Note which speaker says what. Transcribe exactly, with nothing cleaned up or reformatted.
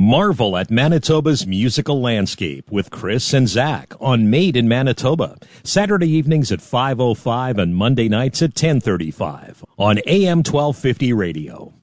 Speaker 1: Marvel at Manitoba's musical landscape with Chris and Zach on Made in Manitoba. Saturday evenings at five oh five and Monday nights at ten thirty-five on A M twelve fifty radio.